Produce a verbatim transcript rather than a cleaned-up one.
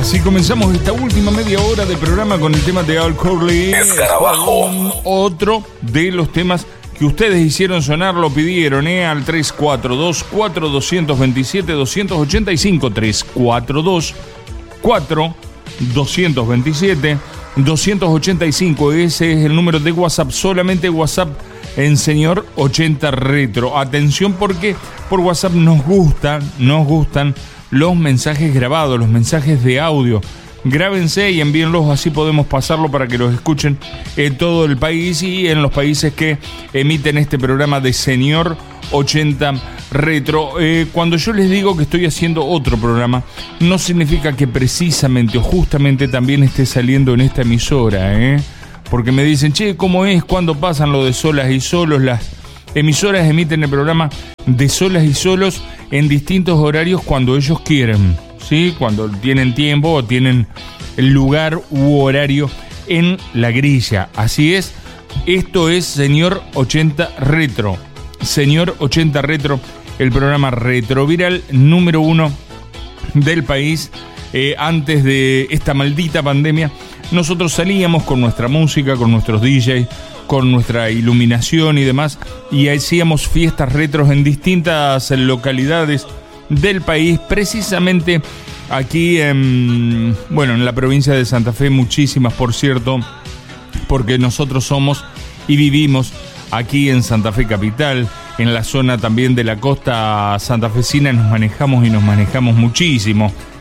Así comenzamos esta última media hora del programa con el tema de Al Corley. Escarabajo. Otro de los temas que ustedes hicieron sonar, lo pidieron, ¿eh? Al tres cuatro dos, cuatro dos dos siete, dos ocho cinco. tres cuatro dos, cuatro dos dos siete, dos ocho cinco. Ese es el número de WhatsApp. Solamente WhatsApp en Señor ochenta Retro. Atención, porque por WhatsApp nos gustan, nos gustan los mensajes grabados, los mensajes de audio. Grábense y envíenlos, así podemos pasarlo para que los escuchen en todo el país y en los países que emiten este programa de Señor ochenta Retro. Eh, cuando yo les digo que estoy haciendo otro programa, no significa que precisamente o justamente también esté saliendo en esta emisora, ¿eh? Porque me dicen, che, ¿cómo es? ¿Cuándo pasan lo de solas y solos? Las emisoras emiten el programa de solas y solos en distintos horarios cuando ellos quieren, ¿sí? Cuando tienen tiempo o tienen el lugar u horario en la grilla. Así es, esto es Señor ochenta Retro. Señor ochenta Retro, el programa retroviral número uno del país. Eh, antes de esta maldita pandemia, nosotros salíamos con nuestra música, con nuestros D Js, con nuestra iluminación y demás, y hacíamos fiestas retros en distintas localidades del país, precisamente aquí en, bueno, en la provincia de Santa Fe, muchísimas por cierto, porque nosotros somos y vivimos aquí en Santa Fe capital, en la zona también de la costa santafesina nos manejamos y nos manejamos muchísimo.